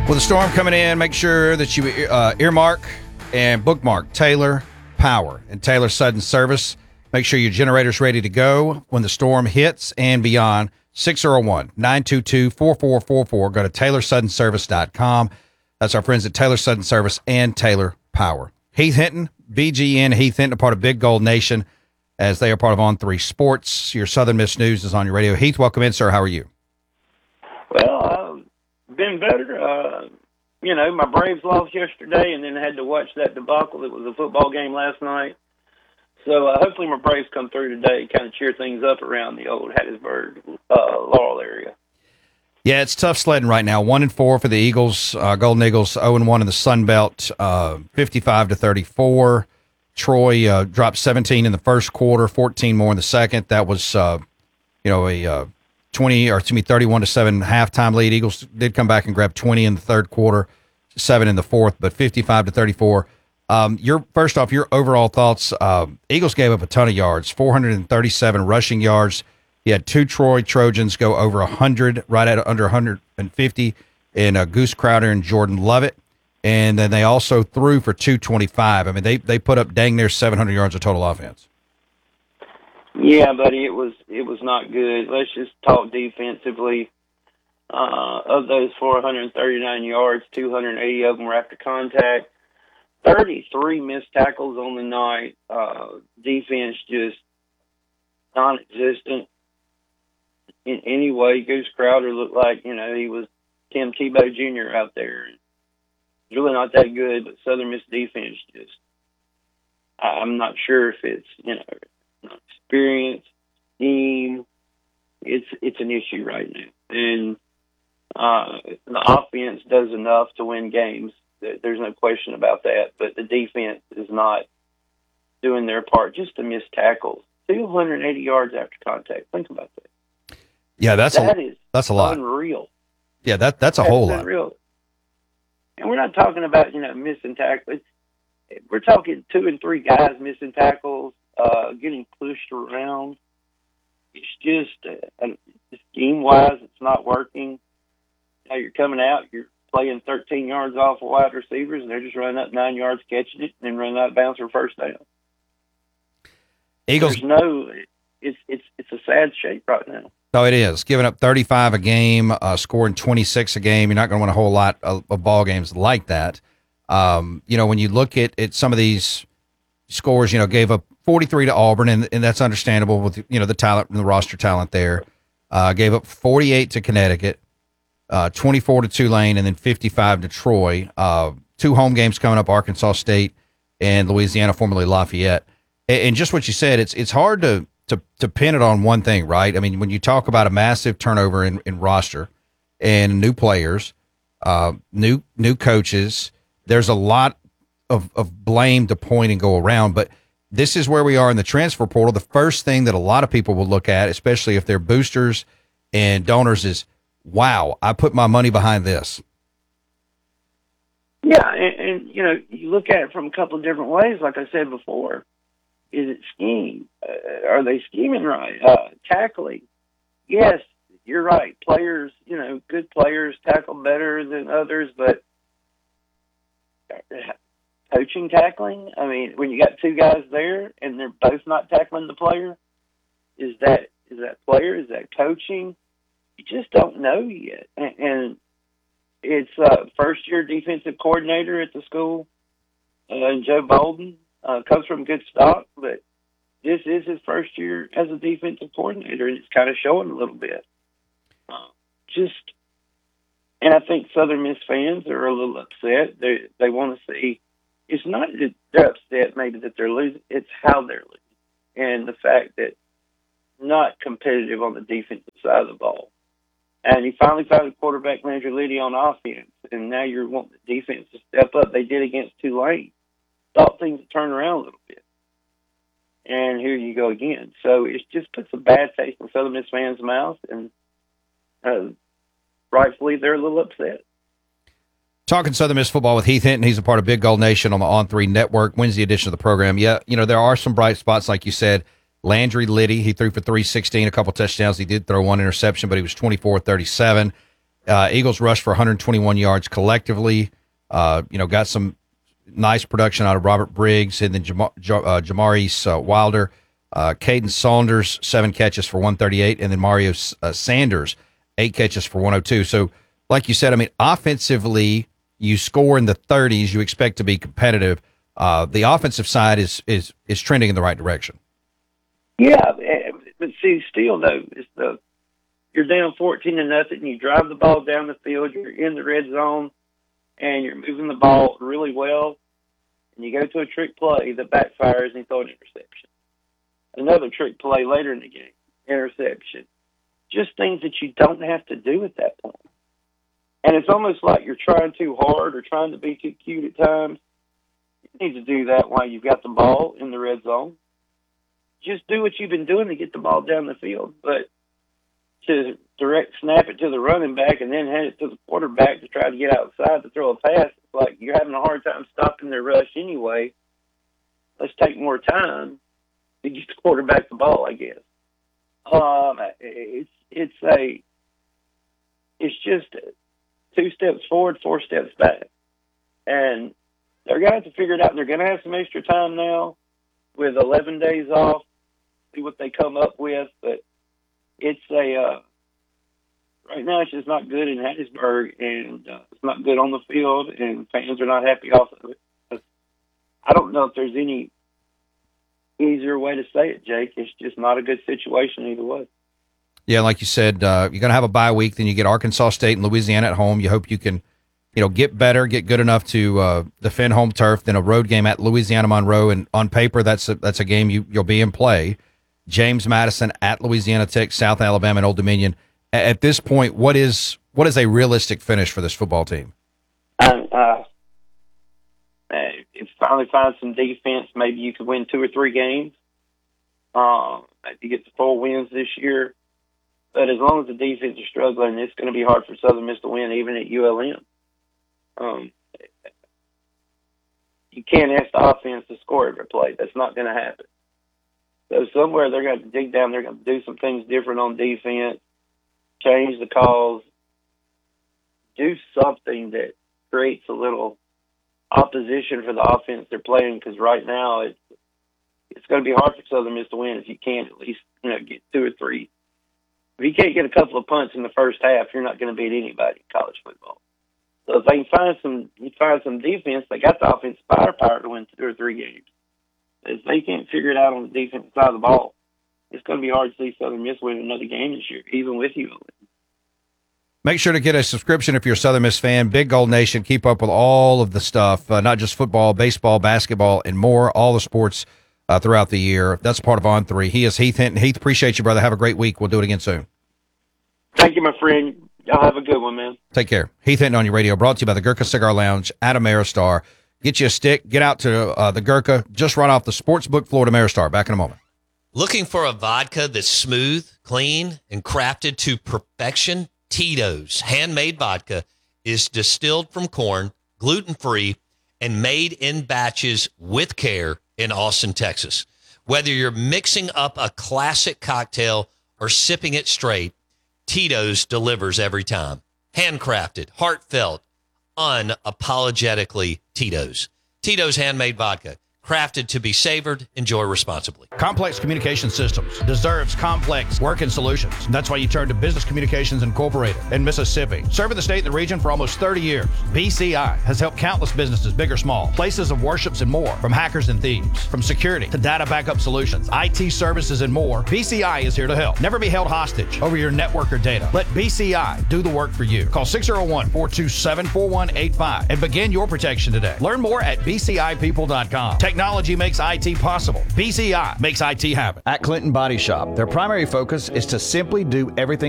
With a storm coming in, make sure that you earmark and bookmark Taylor Power and Taylor Sudden Service. Make sure your generator's ready to go when the storm hits and beyond. 601-922-4444. Go to TaylorSuddenService.com. That's our friends at Taylor Sudden Service and Taylor Power. Heath Hinton, BGN Heath Hinton, a part of Big Gold Nation, as they are part of On3 Sports. Your Southern Miss News is on your radio. Heath, welcome in, sir. How are you? Well, been better. My Braves lost yesterday and then had to watch that debacle. It was a football game last night. So hopefully my Braves come through today, kind of cheer things up around the old Hattiesburg, Laurel area. Yeah, it's tough sledding right now. 1-4 for the Eagles, Golden Eagles, 0-1 in the Sun Belt, 55-34. Troy dropped 17 in the first quarter, 14 more in the second. That was, a 31-7 halftime lead. Eagles did come back and grab 20 in the third quarter, 7 in the fourth, but 55-34. First off, your overall thoughts. Eagles gave up a ton of yards, 437 rushing yards. You had two Troy Trojans go over 100, right at under 150, in Goose Crowder and Jordan Lovett. And then they also threw for 225. I mean, they put up dang near 700 yards of total offense. Yeah, buddy, it was not good. Let's just talk defensively. Of those 439 yards, 280 of them were after contact. 33 missed tackles on the night. Defense just non-existent in any way. Goose Crowder looked like, he was Tim Tebow Jr. out there. He's really not that good, but Southern Miss defense just, I'm not sure if it's, experience, scheme. It's an issue right now. And the offense does enough to win games. There's no question about that. But the defense is not doing their part. Just to miss tackles. 280 yards after contact. Think about that. Yeah, that's a lot. Unreal. Yeah, that's a whole lot. Unreal. And we're not talking about, missing tackles. We're talking 2 and 3 guys missing tackles, getting pushed around. It's just, scheme-wise, it's not working. Now you're coming out, you're playing 13 yards off of wide receivers, and they're just running up 9 yards catching it, and then running out of bounds for first down. Eagles. It's a sad shape right now. Oh, it is. Giving up 35 a game, scoring 26 a game. You're not going to win a whole lot of ball games like that. When you look at some of these scores, gave up 43 to Auburn, and that's understandable with, the talent and the roster talent there. Gave up 48 to Connecticut, 24 to Tulane, and then 55 to Troy. 2 home games coming up, Arkansas State and Louisiana, formerly Lafayette. And just what you said, it's hard to pin it on one thing, right? I mean, when you talk about a massive turnover in roster and new players, new coaches, there's a lot of blame to point and go around. But this is where we are in the transfer portal. The first thing that a lot of people will look at, especially if they're boosters and donors, is, wow, I put my money behind this. Yeah, and you look at it from a couple of different ways, like I said before. Is it scheme? Are they scheming right? Tackling? Yes, you're right. Players, good players tackle better than others, but coaching tackling? I mean, when you got 2 guys there and they're both not tackling the player, is that player? Is that coaching? You just don't know yet. And it's first-year defensive coordinator at the school, Joe Bolden. Comes from good stock, but this is his first year as a defensive coordinator, and it's kind of showing a little bit. And I think Southern Miss fans are a little upset. They want to see. It's not that they're upset, maybe that they're losing. It's how they're losing, and the fact that not competitive on the defensive side of the ball. And you finally found a quarterback, Landry Liddy, on offense, and now you're wanting the defense to step up. They did against Tulane. Thought things would turn around a little bit. And here you go again. So it just puts a bad taste in Southern Miss fans' mouth, and rightfully they're a little upset. Talking Southern Miss football with Heath Hinton. He's a part of Big Gold Nation on the On3 Network, Wednesday edition of the program. Yeah, there are some bright spots, like you said. Landry Liddy, he threw for 316, a couple touchdowns. He did throw one interception, but he was 24-37. Eagles rushed for 121 yards collectively. Got some nice production out of Robert Briggs and then Jamaris Wilder. Caden Saunders, 7 catches for 138, and then Mario Sanders, 8 catches for 102. So, like you said, I mean, offensively, you score in the 30s, you expect to be competitive. The offensive side is trending in the right direction. Yeah, but see, still though, you're down 14-0. You drive the ball down the field. You're in the red zone, and you're moving the ball really well. And you go to a trick play that backfires, and you throw an interception. Another trick play later in the game, interception. Just things that you don't have to do at that point. And it's almost like you're trying too hard or trying to be too cute at times. You need to do that while you've got the ball in the red zone. Just do what you've been doing to get the ball down the field. But to direct snap it to the running back and then hand it to the quarterback to try to get outside to throw a pass, it's like you're having a hard time stopping their rush anyway. Let's take more time to get the quarterback the ball, I guess. It's just 2 steps forward, 4 steps back. And they're going to have to figure it out. And they're going to have some extra time now with 11 days off, see what they come up with. But it's right now it's just not good in Hattiesburg, and it's not good on the field, and fans are not happy off of it. I don't know if there's any easier way to say it, Jake. It's just not a good situation either way. Yeah, like you said, you're going to have a bye week. Then you get Arkansas State and Louisiana at home. You hope you can, get better, get good enough to defend home turf. Then a road game at Louisiana Monroe, and on paper, that's a game you'll be in play. James Madison at Louisiana Tech, South Alabama, and Old Dominion. At this point, what is a realistic finish for this football team? If finally find some defense, maybe you could win 2 or 3 games. Maybe get the 4 wins this year. But as long as the defense is struggling, it's going to be hard for Southern Miss to win, even at ULM. You can't ask the offense to score every play. That's not going to happen. So somewhere they're going to dig down. They're going to do some things different on defense, change the calls, do something that creates a little opposition for the offense they're playing, because right now it's going to be hard for Southern Miss to win if you can't at least get 2 or 3. If you can't get a couple of punts in the first half, you're not going to beat anybody in college football. So if they can find some defense, they got the offensive firepower to win 2 or 3 games. If they can't figure it out on the defensive side of the ball, it's going to be hard to see Southern Miss win another game this year, even with ULM. Make sure to get a subscription if you're a Southern Miss fan. Big Gold Nation. Keep up with all of the stuff, not just football, baseball, basketball, and more, all the sports throughout the year. That's part of On 3. He is Heath Hinton. Heath, appreciate you, brother. Have a great week. We'll do it again soon. Thank you, my friend. Y'all have a good one, man. Take care. Heath Hinton on your radio, brought to you by the Gurkha Cigar Lounge at Ameristar. Get you a stick. Get out to the Gurkha. Just right off the Sportsbook Florida Ameristar. Back in a moment. Looking for a vodka that's smooth, clean, and crafted to perfection? Tito's handmade vodka is distilled from corn, gluten-free, and made in batches with care in Austin, Texas. Whether you're mixing up a classic cocktail or sipping it straight, Tito's delivers every time. Handcrafted, heartfelt, unapologetically Tito's. Tito's handmade vodka, crafted to be savored. Enjoy responsibly. Complex Communication Systems deserves complex working solutions. That's why you turn to Business Communications Incorporated in Mississippi. Serving the state and the region for almost 30 years, BCI has helped countless businesses, big or small, places of worships and more, from hackers and thieves, from security to data backup solutions, IT services and more. BCI is here to help. Never be held hostage over your network or data. Let BCI do the work for you. Call 601-427-4185 and begin your protection today. Learn more at bcipeople.com. Technology makes IT possible. BCI makes IT happen. At Clinton Body Shop, their primary focus is to simply do everything